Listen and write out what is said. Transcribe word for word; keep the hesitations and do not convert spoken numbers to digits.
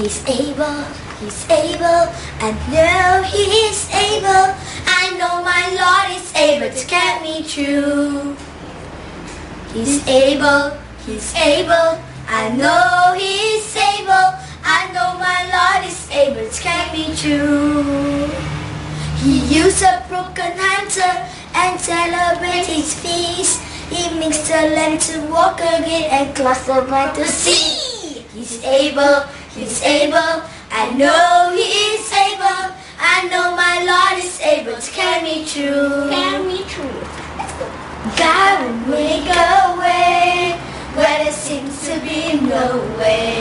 He's able, He's able, I know He is able. I know my Lord is able to carry me through. He's able, He's able, I know He is able. I know my Lord is able to carry me through. He used a broken hunter and celebrate His feast. He makes the land to walk again and cross the blind to see. He's able, He's able, I know He is able. I know my Lord is able to carry me through. Carry me through. God will make a way where there seems to be no way.